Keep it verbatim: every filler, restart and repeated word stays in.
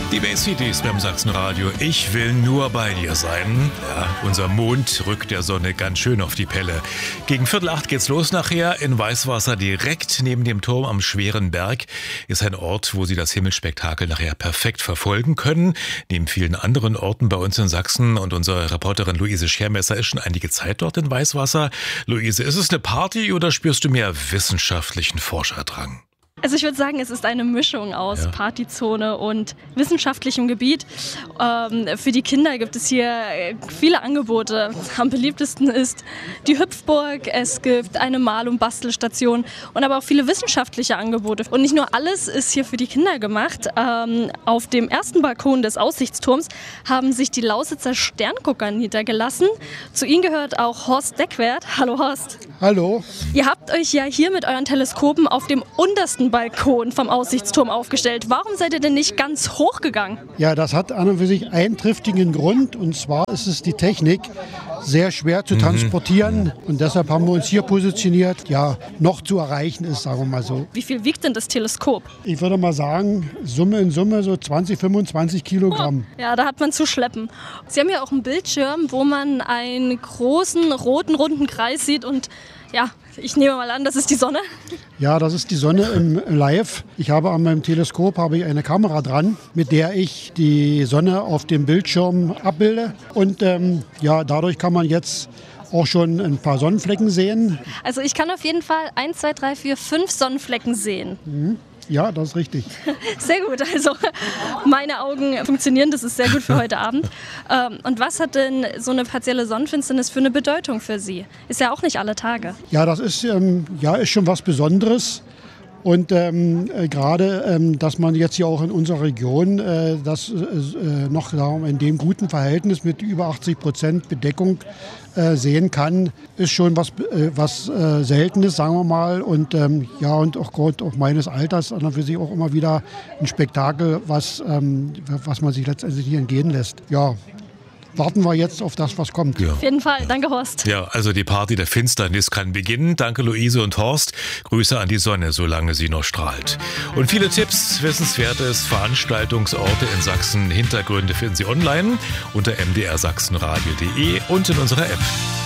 Die Bay Cities beim Sachsenradio. Ich will nur bei dir sein. Ja, unser Mond rückt der Sonne ganz schön auf die Pelle. Gegen Viertel acht geht's los nachher. In Weißwasser, direkt neben dem Turm am Schweren Berg, ist ein Ort, wo Sie das Himmelsspektakel nachher perfekt verfolgen können. Neben vielen anderen Orten bei uns in Sachsen. Und unsere Reporterin Luise Schermesser ist schon einige Zeit dort in Weißwasser. Luise, ist es eine Party oder spürst du mehr wissenschaftlichen Forscherdrang? Also ich würde sagen, es ist eine Mischung aus ja. Partyzone und wissenschaftlichem Gebiet. Ähm, für die Kinder gibt es hier viele Angebote. Am beliebtesten ist die Hüpfburg, es gibt eine Mal- und Bastelstation und aber auch viele wissenschaftliche Angebote. Und nicht nur alles ist hier für die Kinder gemacht. Ähm, auf dem ersten Balkon des Aussichtsturms haben sich die Lausitzer Sterngucker niedergelassen. Zu ihnen gehört auch Horst Deckwert. Hallo Horst. Hallo. Ihr habt euch ja hier mit euren Teleskopen auf dem untersten Balkon vom Aussichtsturm aufgestellt. Warum seid ihr denn nicht ganz hoch gegangen? Ja, das hat an und für sich einen triftigen Grund. Und zwar ist es die Technik, sehr schwer zu transportieren. Und deshalb haben wir uns hier positioniert. Ja, noch zu erreichen ist, sagen wir mal so. Wie viel wiegt denn das Teleskop? Ich würde mal sagen, Summe in Summe so zwanzig, fünfundzwanzig Kilogramm. Oh, ja, da hat man zu schleppen. Sie haben ja auch einen Bildschirm, wo man einen großen, roten, runden Kreis sieht und ja, ich nehme mal an, das ist die Sonne. Ja, das ist die Sonne im Live. Ich habe an meinem Teleskop habe ich eine Kamera dran, mit der ich die Sonne auf dem Bildschirm abbilde. Und ähm, ja, dadurch kann man jetzt auch schon ein paar Sonnenflecken sehen. Also ich kann auf jeden Fall eins, zwei, drei, vier, fünf Sonnenflecken sehen. Mhm. Ja, das ist richtig. Sehr gut, also meine Augen funktionieren, das ist sehr gut für heute Abend. Und was hat denn so eine partielle Sonnenfinsternis für eine Bedeutung für Sie? Ist ja auch nicht alle Tage. Ja, das ist, ähm, ja, ist schon was Besonderes. Und ähm, äh, gerade, ähm, dass man jetzt hier auch in unserer Region äh, das äh, noch sagen wir, in dem guten Verhältnis mit über achtzig Prozent Bedeckung äh, sehen kann, ist schon was, äh, was äh, Seltenes, sagen wir mal. Und ähm, ja, und auch Grund auch meines Alters an und für sich auch immer wieder ein Spektakel, was, ähm, was man sich letztendlich hier entgehen lässt. Ja. Warten wir jetzt auf das, was kommt. Ja. Auf jeden Fall. Danke, Horst. Ja, also die Party der Finsternis kann beginnen. Danke, Luise und Horst. Grüße an die Sonne, solange sie noch strahlt. Und viele Tipps, Wissenswertes, Veranstaltungsorte in Sachsen, Hintergründe finden Sie online unter m d r sachsenradio punkt d e und in unserer App.